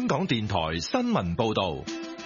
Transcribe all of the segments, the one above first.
港電台新聞報道。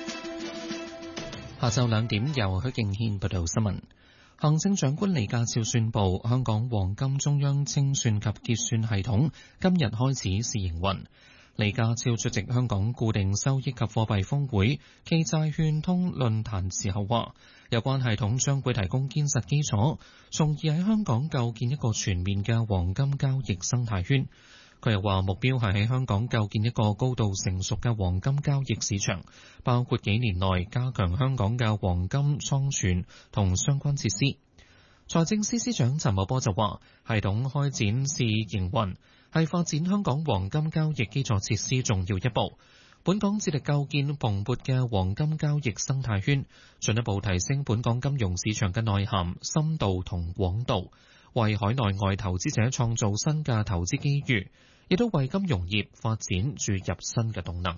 下晝2點由許敬軒報道新聞。行政長官李家超宣布，香港黃金中央清算及結算系統今日開始試營運。李家超出席香港固定收益及貨幣峰會暨債券通論壇時候話，有關系統將會提供堅實基礎，從而喺香港構建一個全面嘅黃金交易生態圈。佢又話目標係喺香港構建一個高度成熟嘅黃金交易市場，包括幾年內加強香港嘅黃金倉存同相關設施。財政司司長陳茂波就話，系統開展試營運係發展香港黃金交易基礎設施重要一步。本港致力構建蓬勃嘅黃金交易生態圈，進一步提升本港金融市場嘅內涵、深度同廣度，為海內外投資者創造新嘅投資機遇，亦都為金融業發展注入新嘅動能。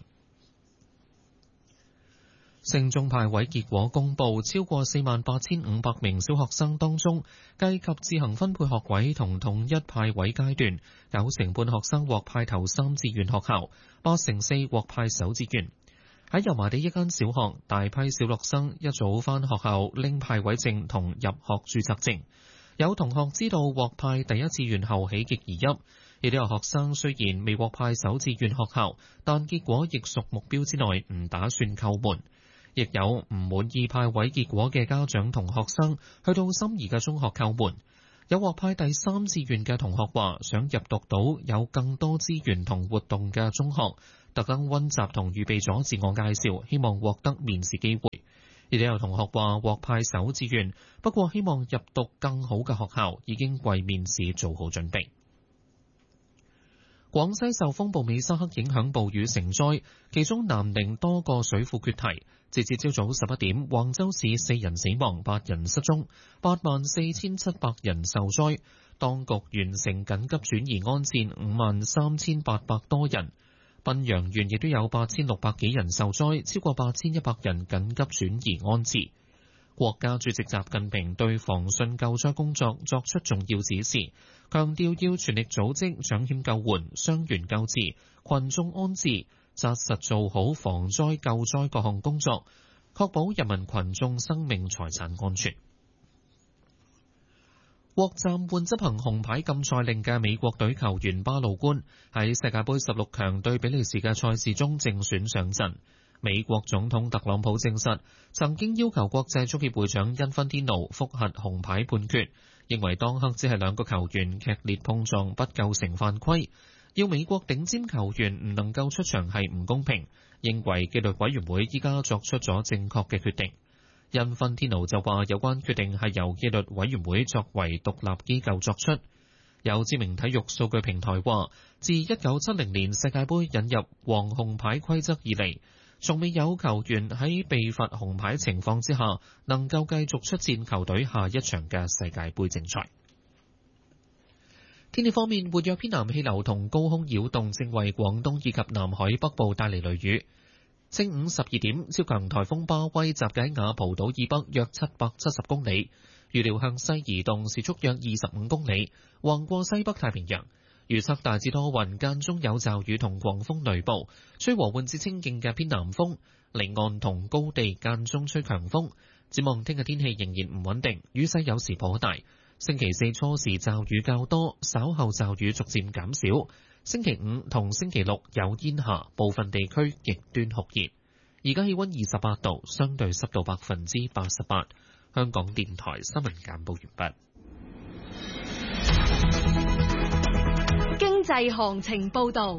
升中派位結果公佈，超過48,500名小學生當中，計及自行分配學位同統一派位階段，9成半學生獲派頭3志願學校，8成4獲派首志願。喺油麻地一間小學，大批小六生一早返學校拎派位證同入學註冊證。有同學知道獲派第一志願後喜極而泣，亦都有學生雖然未獲派首志願學校，但結果亦屬目標之內，唔打算叩門。亦有唔滿意派位結果嘅家長同學生去到心儀嘅中學叩門。有獲派第3志願嘅同學話想入讀到有更多資源同活動嘅中學，特登溫習同預備咗自我介紹，希望獲得面試機會。亦都有同學話獲派首志願，不過希望入讀更好嘅學校，已經為面試做好準備。廣西受風暴美沙克影響，暴雨成災，其中南寧多個水庫決堤。截至朝早11點，橫州市4人死亡，8人失蹤，84,700人受災。當局完成緊急轉移安置53,800多人。賓陽縣亦都有8,600幾人受災，超過8,100人緊急轉移安置。國家主席習近平對防汛救災工作作出重要指示，強調要全力組織搶險救援、傷員救治、群眾安置，紮實做好防災救災各項工作，確保人民群眾生命財產安全。獲暫緩執行紅牌禁賽令嘅美國隊球員巴魯官喺世界盃16強對比利時嘅賽事中正選上陣。美國總統特朗普證實，曾經要求國際足協會長因芬天奴覆核紅牌判決，認為當刻只係兩個球員劇烈碰撞，不構成犯規，要美國頂尖球員唔能夠出場係唔公平，認為紀律委員會依家作出咗正確嘅決定。因芬天奴就話有關決定係由紀律委員會作為獨立機構作出。有知名體育數據平台話，自1970年世界盃引入黃紅牌規則以嚟，從未有球員喺被罰紅牌情況之下，能夠繼續出戰球隊下一場嘅世界盃正賽。天氣方面，活躍偏南氣流同高空擾動正為廣東以及南海北部帶嚟雷雨。正午12點，超強颱風巴威集結喺雅蒲島以北約770公里，預料向西移動，時速約25公里，橫過西北太平洋。預測大致多雲，間中有驟雨同狂風雷暴，吹和緩至清勁嘅偏南風，離岸同高地間中吹強風。展望聽日天氣仍然唔穩定，雨勢有時頗大。星期四初時驟雨較多，稍後驟雨逐漸減少。星期五同星期六有煙霞，部分地區極端酷熱。而家氣溫28度，相對濕度88%。香港電台新聞簡報完畢。 經濟行情報道。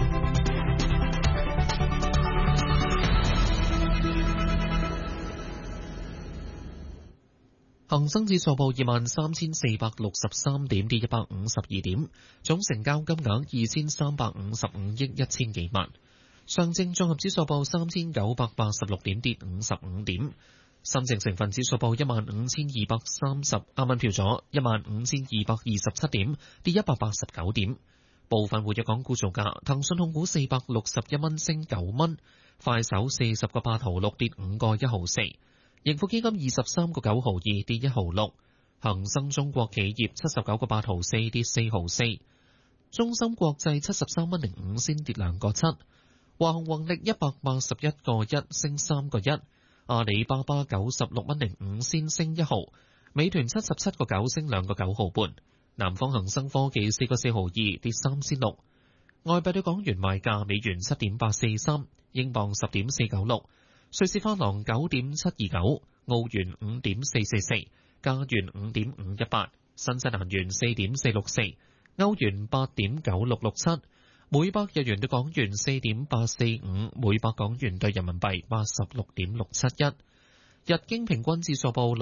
恒生指數報23,463點，跌152點，總成交金額2355億1000幾萬。上證綜合指數報3986點，跌55點。深證成分指數報15,230，啱啱跳咗15,227點，跌189點。部分活躍港股造價：騰訊控股461蚊升9蚊，快手40個8毫6跌5個1毫4，盈富基金23個9毫2跌1毫6，恒生中國企業79個8毫4跌4毫4，中芯國際73蚊05仙跌2個7， 華虹宏力181個1升3個1，阿里巴巴96.05升1毫，美團77個9升2個9毫半，南方恒生科技4個4毫2跌3仙6。外幣對港元賣價：美元7.843，英鎊10.496，瑞士法郎9.729，澳元5.444，加元5.518，新西蘭元4.464，歐元8.9667，每百日元對港元4.845，每百港元對人民幣86.671。日經平均指數報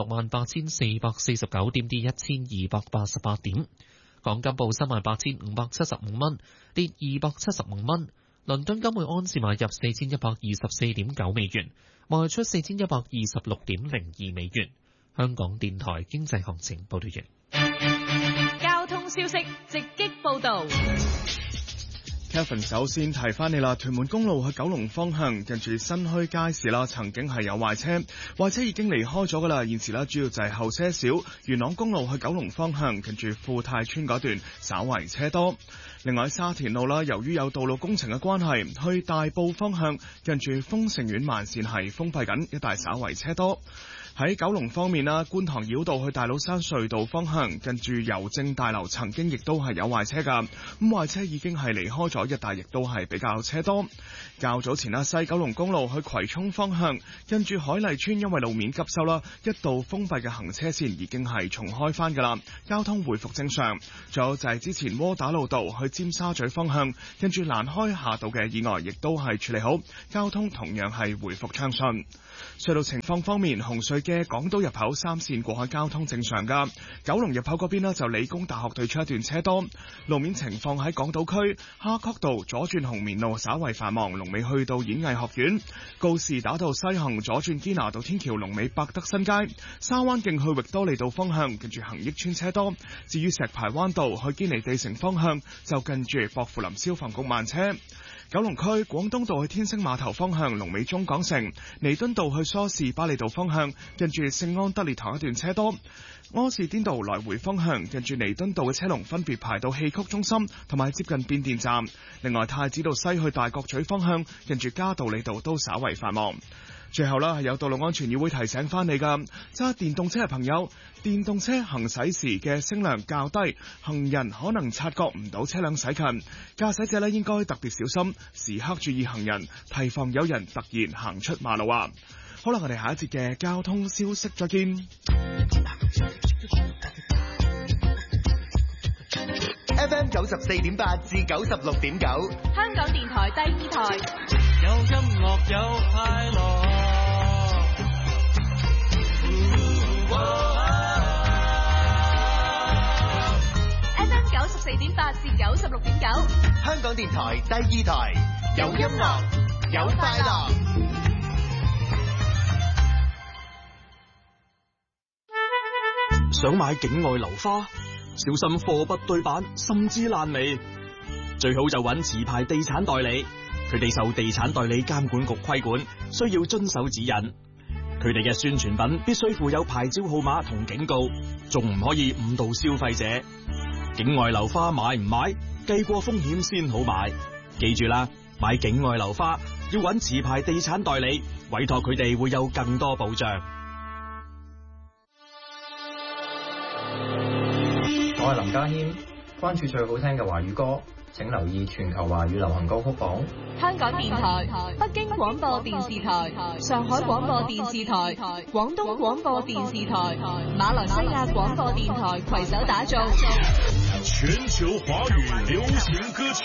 68,449點，跌1288點。港金報38,575蚊，跌275蚊。倫敦金每盎司買入4124.9美元，賣出4126.02美元。香港電台經濟行情報道完。 交通消息直擊報道。 Kevin 首先提翻你啦，屯門公路去九龍方向近住新墟街市啦，曾經係有壞車，壞車已經離開咗噶啦。現時呢，主要就係後些少。元朗公路去九龍方向近住富泰村嗰段稍為車多。另外沙田路啦，由於有道路工程嘅關係，去大埔方向近住豐盛苑慢線係封閉緊，一帶稍為車多。喺九龍方面啦，觀塘繞道去大老山隧道方向近住郵政大樓曾經亦都係有壞車噶，咁壞車已經係離開咗，一帶亦都係比較車多。較早前啦，西九龍公路去葵涌方向近住海麗村因為路面急修啦，一度封閉嘅行車線已經係重開翻噶啦，交通回復正常。仲有就係之前窩打老道去尖沙咀方向近住蘭開夏道嘅意外亦都係處理好，交通同樣係回復暢順。隧道情況方面，紅隧嘅港島入口3線過海交通正常噶，九龍入口嗰邊呢，就理工大學對出一段車多。路面情況喺港島區夏慤道左轉紅棉路稍為繁忙，龍尾去到演藝學院；告士打道西行左轉堅拿道天橋龍尾百德新街；沙灣徑去域多利道方向近住恒益邨車多。至於石排灣道去堅尼地城方向就近住薄扶林消防局慢車。九龍區廣東道去天星碼頭方向龍尾中港城，彌敦道去梳士巴利道方向近住聖安德烈堂一段車多。柯士甸道來回方向近住彌敦道嘅車龍分別排到戲曲中心同埋接近變電站。另外太子道西去大角咀方向近住嘉道理道都稍為繁忙。最後啦，係有道路安全議會提醒翻你噶，揸電動車嘅朋友，電動車行駛時嘅聲量較低，行人可能察覺唔到車輛駛近，駕駛者咧應該特別小心，時刻注意行人，提防有人突然行出馬路啊！好啦，我哋下一節嘅交通消息再見。 FM 94.8至96.9， 香港電台第2台， 有音樂有快樂。 FM 94.8至96.9， 香港電台第2台，有音樂有快樂。 想買境外樓花，小心貨不對版，甚至爛尾。最好就揾持牌地產代理，佢哋受地產代理監管局規管，需要遵守指引。佢哋嘅宣傳品必須附有牌照號碼同警告，仲唔可以誤導消費者。境外樓花買唔買，計過風險先好買。記住啦，買境外樓花要揾持牌地產代理，委託佢哋會有更多保障。 我係林家謙，關注最好聽嘅華語歌，請留意全球華語流行歌曲榜。 香港電台、北京廣播電視台、上海廣播電視台、廣東廣播電視台、馬來西亞廣播電台攜手打造全球華語流行歌曲